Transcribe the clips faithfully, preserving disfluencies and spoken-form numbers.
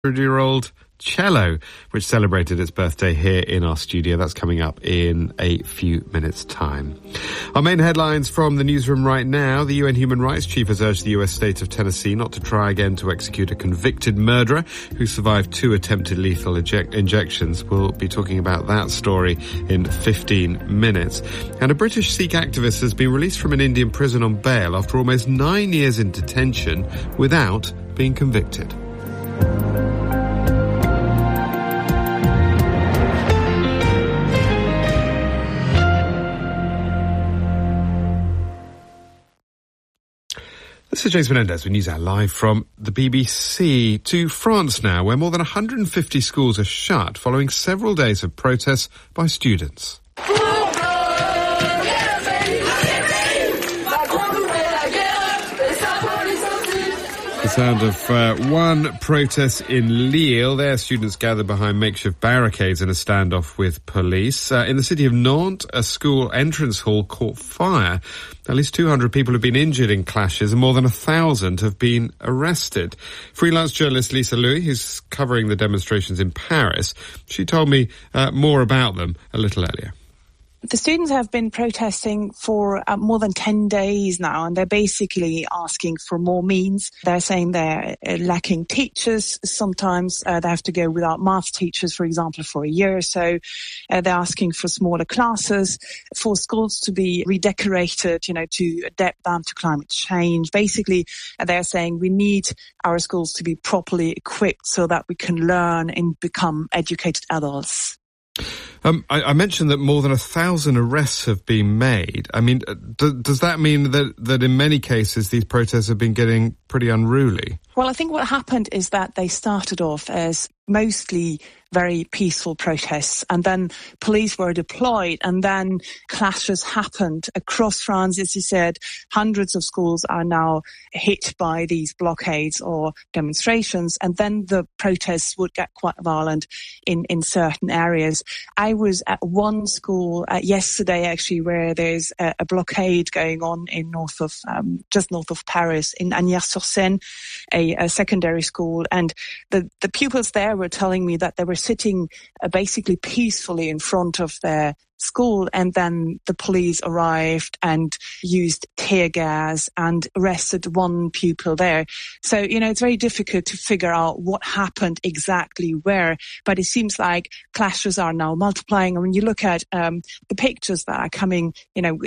hundred-year-old cello, which celebrated its birthday here in our studio. That's coming up in a few minutes' time. Our main headlines from the newsroom right now. The U N Human Rights Chief has urged the U S state of Tennessee not to try again to execute a convicted murderer who survived two attempted lethal eject- injections. We'll be talking about that story in fifteen minutes. And a British Sikh activist has been released from an Indian prison on bail after almost nine years in detention without being convicted. This is James Menendez with NewsHour live from the B B C. To France now, where more than one hundred fifty schools are shut following several days of protests by students. The sound of uh, one protest in Lille. There, students gathered behind makeshift barricades in a standoff with police. Uh, in the city of Nantes, a school entrance hall caught fire. At least two hundred people have been injured in clashes and more than one thousand have been arrested. Freelance journalist Lisa Louis, who's covering the demonstrations in Paris, she told me uh, more about them a little earlier. The students have been protesting for uh, more than ten days now, and they're basically asking for more means. They're saying they're uh, lacking teachers. Sometimes uh, they have to go without math teachers, for example, for a year or so. Uh, they're asking for smaller classes, for schools to be redecorated, you know, to adapt them to climate change. Basically, uh, they're saying we need our schools to be properly equipped so that we can learn and become educated adults. Um, I, I mentioned that more than a thousand arrests have been made. I mean, d- does that mean that, that in many cases these protests have been getting pretty unruly? Well, I think what happened is that they started off as mostly very peaceful protests, and then police were deployed, and then clashes happened across France. As you said, hundreds of schools are now hit by these blockades or demonstrations, and then the protests would get quite violent in, in certain areas. I was at one school uh, yesterday, actually, where there's a, a blockade going on in north of, um, just north of Paris, in Agnières-sur-Seine, a, a secondary school, and the, the pupils there were telling me that they were sitting uh, basically peacefully in front of their school, and then the police arrived and used tear gas and arrested one pupil there. So, you know, it's very difficult to figure out what happened exactly where, but it seems like clashes are now multiplying. And when you look at um, the pictures that are coming, you know,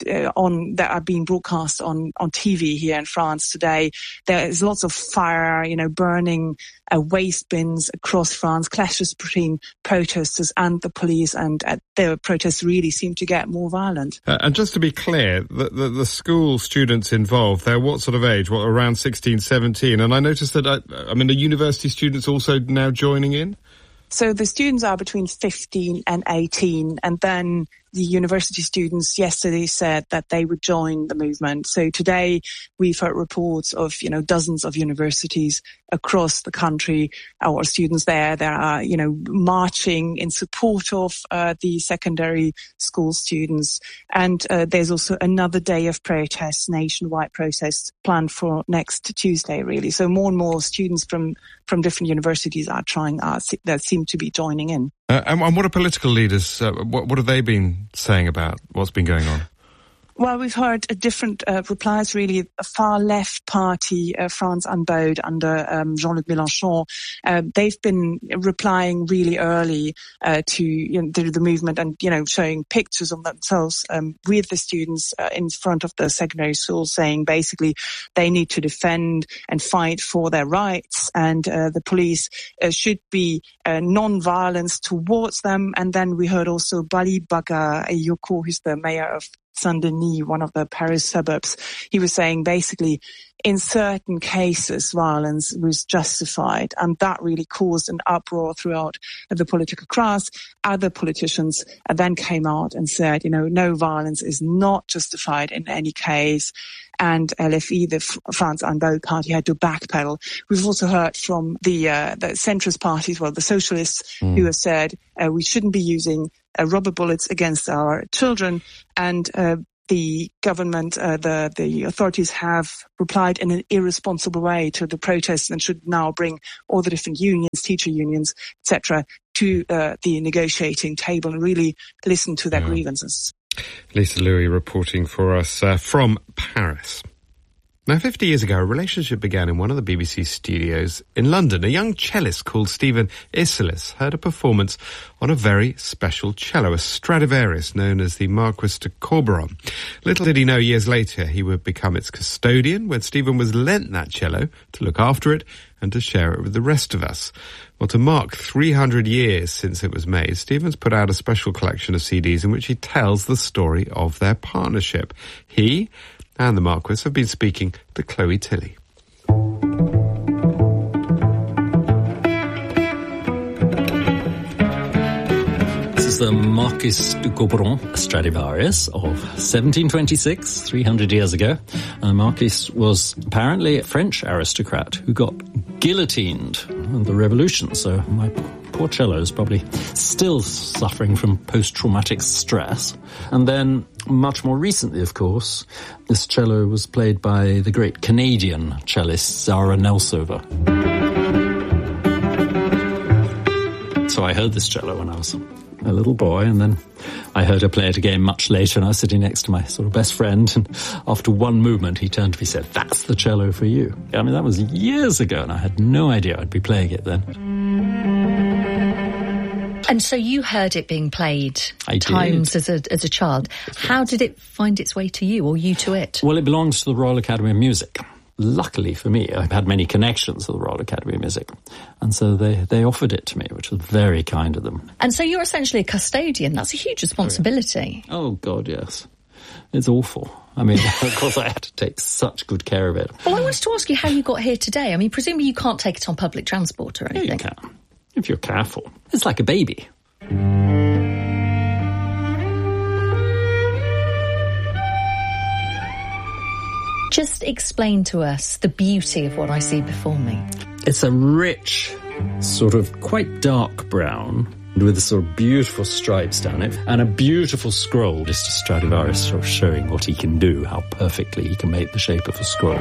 on that are being broadcast on, on T V here in France today, there is lots of fire, you know, burning uh, waste bins across France, clashes between protesters and the police, and uh, the protests really seem to get more violent. Uh, and just to be clear, the, the, the school students involved, they're what sort of age? What, around sixteen, seventeen? And I noticed that, I, I mean, the university students also now joining in? So the students are between fifteen and eighteen, and then the university students yesterday said that they would join the movement. So today we've heard reports of, you know, dozens of universities across the country, our students there, there are, you know, marching in support of uh, the secondary school students. And uh, there's also another day of protests, nationwide protests planned for next Tuesday, really. So more and more students from, from different universities are trying, uh, that seem to be joining in. Uh, and, and what are political leaders, uh, what, what have they been saying about what's been going on? Well, we've heard uh, different uh, replies, really. A far-left party, uh, France Unbowed, under um, Jean-Luc Mélenchon, uh, they've been replying really early uh, to you know, the, the movement and, you know, showing pictures of themselves um, with the students uh, in front of the secondary school, saying basically they need to defend and fight for their rights, and uh, the police uh, should be uh, non-violence towards them. And then we heard also Bali Bagayoko, who's the mayor of Saint-Denis, one of the Paris suburbs. He was saying basically in certain cases violence was justified, and that really caused an uproar throughout the political class. Other politicians then came out and said, you know, no, violence is not justified in any case. And L F I, the France Unbowed party, had to backpedal. We've also heard from the uh, the centrist parties, well, the socialists, mm. who have said uh, we shouldn't be using uh, rubber bullets against our children. And uh, the government, uh, the, the authorities have replied in an irresponsible way to the protests and should now bring all the different unions, teacher unions, et cetera, to uh, the negotiating table and really listen to their yeah. grievances. Lisa Louis reporting for us uh, from Paris. Now, fifty years ago, a relationship began in one of the B B C studios in London. A young cellist called Stephen Isserlis heard a performance on a very special cello, a Stradivarius known as the Marquis de Corberon. Little did he know years later he would become its custodian when Stephen was lent that cello to look after it and to share it with the rest of us. Well, to mark three hundred years since it was made, Stephen's put out a special collection of C Ds in which he tells the story of their partnership. He and the Marquis have been speaking to Chloe Tilley. This is the Marquis de Corberon Stradivarius of seventeen twenty-six, three hundred years ago. Uh, Marquis was apparently a French aristocrat who got guillotined in the Revolution, so my poor cello is probably still suffering from post-traumatic stress. And then, much more recently, of course, this cello was played by the great Canadian cellist Zara Nelsova. So I heard this cello when I was a little boy, and then I heard her play it again much later, and I was sitting next to my sort of best friend, and after one movement he turned to me and said, "That's the cello for you." I mean, that was years ago, and I had no idea I'd be playing it then. And so you heard it being played I times did. as a as a child. How did it find its way to you, or you to it? Well, it belongs to the Royal Academy of Music. Luckily for me, I've had many connections to the Royal Academy of Music. And so they, they offered it to me, which was very kind of them. And so you're essentially a custodian. That's a huge responsibility. Oh, God, yes. It's awful. I mean, of course, I had to take such good care of it. Well, I wanted to ask you how you got here today. I mean, presumably you can't take it on public transport or anything. Yeah, you can, if you're careful. It's like a baby. Just explain to us the beauty of what I see before me. It's a rich, sort of quite dark brown, with sort of beautiful stripes down it, and a beautiful scroll. Just a Stradivarius sort of showing what he can do, how perfectly he can make the shape of a scroll.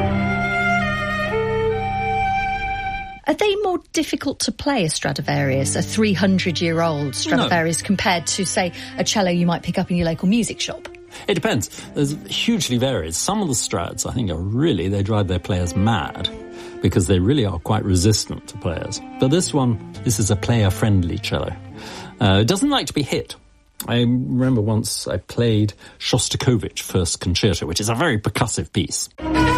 Are they more difficult to play, a Stradivarius, a three hundred year old Stradivarius, no. compared to, say, a cello you might pick up in your local music shop? It depends. There's hugely varied. Some of the Strads, I think, are really, they drive their players mad because they really are quite resistant to players. But this one, this is a player-friendly cello. Uh, it doesn't like to be hit. I remember once I played Shostakovich First Concerto, which is a very percussive piece.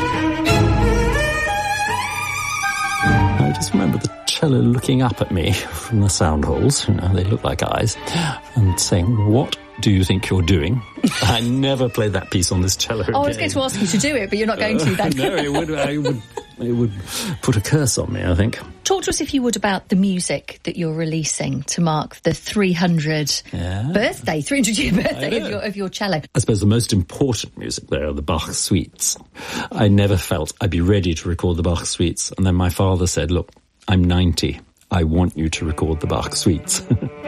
I just remember the cello looking up at me from the sound holes, you know, they look like eyes, and saying, "What do you think you're doing?" I never played that piece on this cello again. Oh, I was going to ask you to do it, but you're not going to then. No, it would, I would, it would put a curse on me, I think. Talk to us, if you would, about the music that you're releasing to mark the three hundredth yeah. birthday, three hundred year birthday of your, of your cello. I suppose the most important music there are the Bach suites. I never felt I'd be ready to record the Bach suites, and then my father said, "Look, I'm ninety. I want you to record the Bach suites."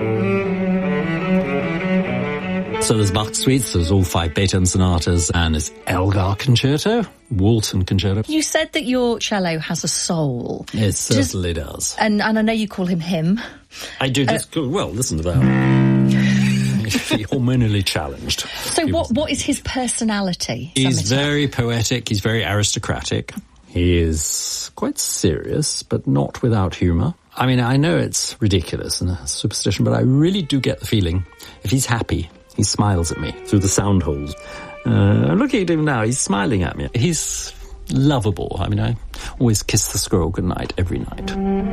So there's Bach suites, there's all five Beethoven sonatas, and there's Elgar Concerto, Walton Concerto. You said that your cello has a soul. It certainly does. does. And, and I know you call him him. I do. Just, uh, well, listen to that. He's hormonally challenged. So what what is his personality? He's very poetic, he's very aristocratic. He is quite serious, but not without humour. I mean, I know it's ridiculous and a superstition, but I really do get the feeling if he's happy, he smiles at me through the sound holes. Uh, I'm looking at him now, he's smiling at me. He's lovable. I mean, I always kiss the squirrel goodnight every night.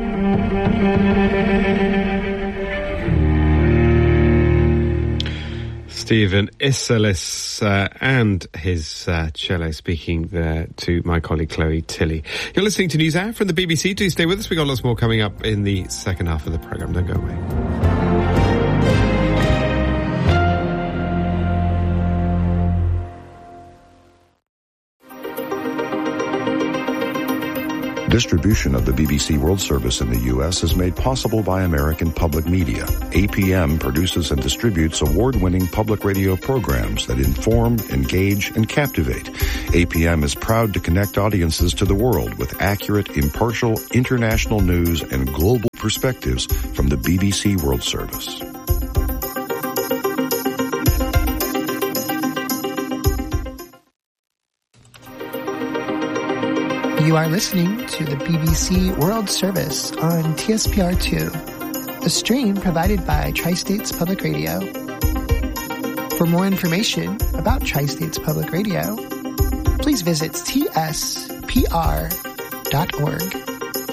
Stephen Isserlis uh, and his uh, cello speaking there to my colleague Chloe Tilley. You're listening to NewsHour from the B B C. Do stay with us. We've got lots more coming up in the second half of the programme. Don't go away. Distribution of the B B C World Service in the U S is made possible by American Public Media. A P M produces and distributes award-winning public radio programs that inform, engage, and captivate. A P M is proud to connect audiences to the world with accurate, impartial, international news and global perspectives from the B B C World Service. You are listening to the B B C World Service on T S P R two, a stream provided by Tri-States Public Radio. For more information about Tri-States Public Radio, please visit T S P R dot org.